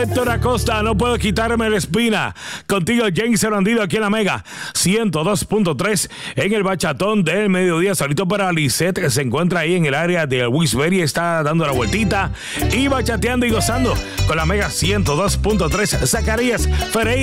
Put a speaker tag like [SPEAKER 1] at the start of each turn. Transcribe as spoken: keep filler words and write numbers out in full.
[SPEAKER 1] Héctor Acosta, no puedo quitarme la espina. Contigo, James Randido, aquí en la Mega ciento dos punto tres en el bachatón del mediodía. Saludito para Lisette, que se encuentra ahí en el área de Wisberry, está dando la vueltita y bachateando y gozando con la Mega ciento dos punto tres. Zacarías Ferreira.